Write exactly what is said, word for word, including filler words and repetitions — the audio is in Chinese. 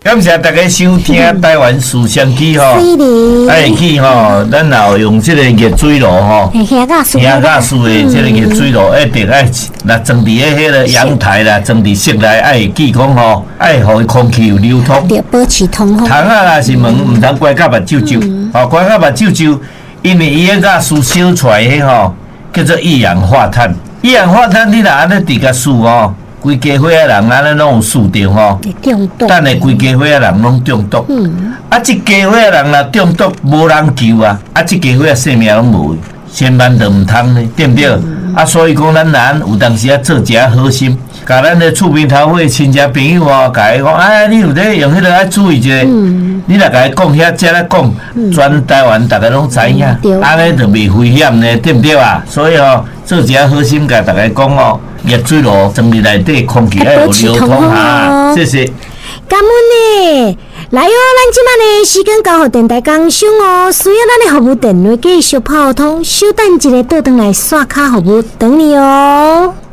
感谢大家收听台湾思想机吼，哎去吼，咱也有用这个热水炉吼， 香甲树， 香甲树的这个热水炉，一定爱那装伫个迄个阳台啦，装伫室内，爱记讲吼，爱互空气有流通， 要保持通风。 虫啊，若是门毋通关甲目睭睭，吼关甲目睭睭，因为伊迄个树烧出来迄吼，叫做一氧化碳。一氧化碳你若安尼伫甲树吼。规家伙仔人安尼拢有输着吼， 中毒， 等下规家伙仔人拢中毒。嗯，啊，即家伙仔人若中毒，无人救啊！啊，即家伙仔性命拢无，千万都毋通呢，对不对？嗯、啊，所以讲咱人有当时啊做一下好心，甲咱的厝边头伙亲戚朋友哦，甲伊讲，哎，你有咧用迄个爱注意一下，嗯、你若甲伊讲遐，则来讲，全台湾大家拢知影，安尼就袂危险呢，对不对啊？所以哦，做一下好心，甲大家讲哦。热水炉装伫内底，空气爱有流通啊！谢谢。 感恩呢，来哦，咱即摆呢时间交互电台工商哦，需要咱的服务电话继续泡通，稍等一下倒转来刷卡服务等你哦。